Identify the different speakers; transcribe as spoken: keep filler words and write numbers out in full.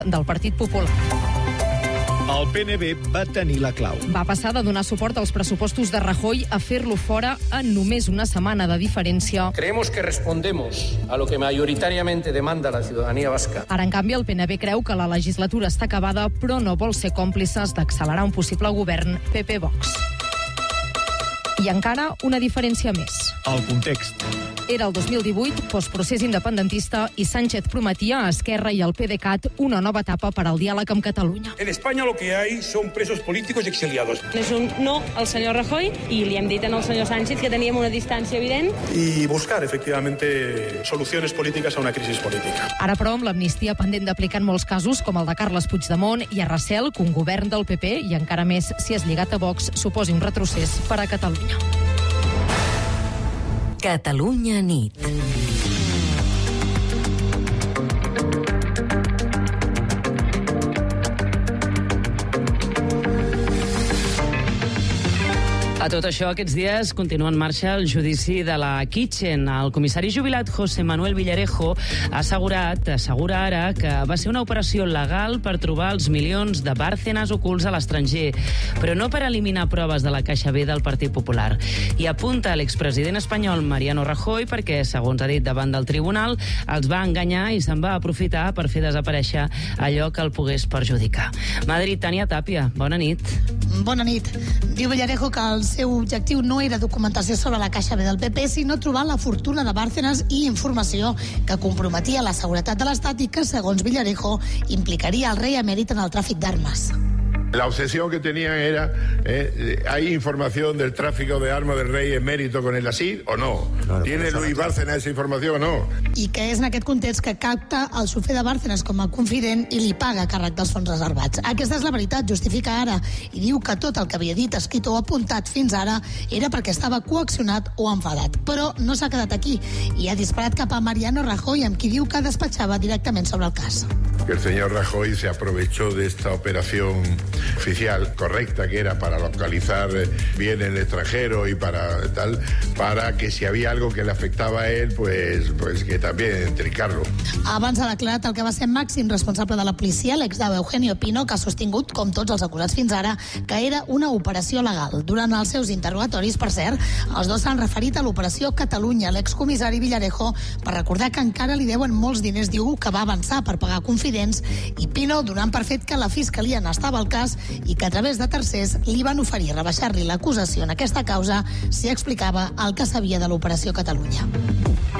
Speaker 1: del Partit Popular.
Speaker 2: El P N B va tenir la clau.
Speaker 1: Va passar de donar suport als pressupostos de Rajoy a fer-lo fora en només una setmana de diferència.
Speaker 3: Creemos que respondemos a lo que mayoritariamente demanda la ciudadanía vasca.
Speaker 1: Ara, en canvi, el P N B creu que la legislatura està acabada, però no vol ser còmplices d'accelerar un possible govern P P-Vox. I encara una diferència més.
Speaker 2: El context.
Speaker 1: Era el dos mil divuit, postprocés independentista, i Sánchez prometia a Esquerra i al PDeCAT una nova etapa per al diàleg amb Catalunya.
Speaker 4: En España lo que hay son presos políticos y exiliados.
Speaker 5: És un no al senyor Rajoy i li hem dit al senyor Sánchez que teníem una distància evident.
Speaker 4: Y buscar, efectivamente, soluciones políticas a una crisis política.
Speaker 1: Ara, però, amb l'amnistia pendent d'aplicar en molts casos, com el de Carles Puigdemont, i a recel que un govern del P P, i encara més si és lligat a Vox, suposi un retrocés per a Catalunya.
Speaker 6: Catalunya nit.
Speaker 7: A tot això, aquests dies continua en marxa el judici de la Kitchen. El comissari jubilat José Manuel Villarejo ha assegurat, assegura ara, que va ser una operació legal per trobar els milions de Bárcenas ocults a l'estranger, però no per eliminar proves de la Caixa B del Partit Popular. I apunta l'expresident espanyol Mariano Rajoy perquè, segons ha dit davant del tribunal, els va enganyar i se'n va aprofitar per fer desaparèixer allò que el pogués perjudicar. Madrid, Tània Tàpia, bona nit.
Speaker 8: Bona nit. Diu Villarejo que el seu objectiu no era documentació sobre la Caixa B del P P, sinó trobar la fortuna de Bárcenas i informació que comprometia la seguretat de l'Estat i que, segons Villarejo, implicaria el rei emèrit en el tràfic d'armes.
Speaker 9: La obsesión que tenían era, eh, ¿hay información del tráfico de armas del rey emérito con el Asir o no? Claro, ¿tiene Luis Bárcenas esa información o no?
Speaker 8: I que és en aquest context que capta el sofer de Bárcenas com a confident i li paga a càrrec dels fons reservats. Aquesta és la veritat, justifica ara, i diu que tot el que havia dit, escrit o apuntat fins ara era perquè estava coaccionat o enfadat. Però no s'ha quedat aquí i ha disparat cap a Mariano Rajoy, amb qui diu que despatxava directament sobre el cas.
Speaker 9: Que el señor Rajoy se aprovechó de esta operación oficial correcta que era para localizar bien en el extranjero y para tal, para que si había algo que le afectaba a él, pues, pues que también tricarlo.
Speaker 8: Abans ha declarat el que va ser màxim responsable de la policia, l'exdeu Eugenio Pino, que ha sostingut, com tots els acusats fins ara, que era una operació legal. Durant els seus interrogatoris, per cert, els dos s'han referit a l'operació Catalunya. L'excomissari Villarejo, per recordar que encara li deuen molts diners, diu que va avançar per pagar confidents, i Pino donant per fet que la Fiscalia n'estava al cas i que a través de tercers li van oferir rebaixar-li l'acusació en aquesta causa si explicava el que sabia de l'operació Catalunya.